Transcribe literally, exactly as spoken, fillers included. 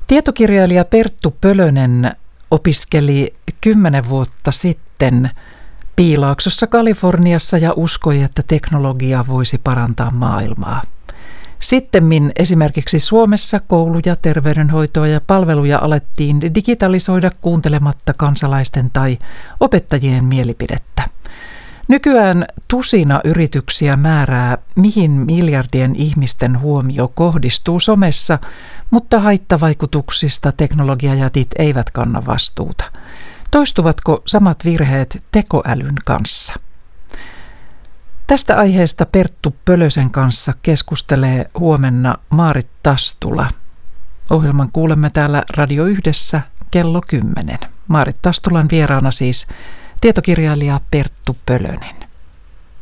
Tietokirjailija Perttu Pölönen opiskeli kymmenen vuotta sitten Piilaaksossa Kaliforniassa ja uskoi, että teknologia voisi parantaa maailmaa. Sittemmin esimerkiksi Suomessa kouluja, terveydenhoitoa ja palveluja alettiin digitalisoida kuuntelematta kansalaisten tai opettajien mielipidettä. Nykyään tusina yrityksiä määrää, mihin miljardien ihmisten huomio kohdistuu somessa, mutta haittavaikutuksista teknologiajätit eivät kanna vastuuta. Toistuvatko samat virheet tekoälyn kanssa? Tästä aiheesta Perttu Pölösen kanssa keskustelee huomenna Maarit Tastula. Ohjelman kuulemme täällä Radio Yhdessä kello kymmenen. Maarit Tastulan vieraana siis tietokirjailija Perttu Pölönen.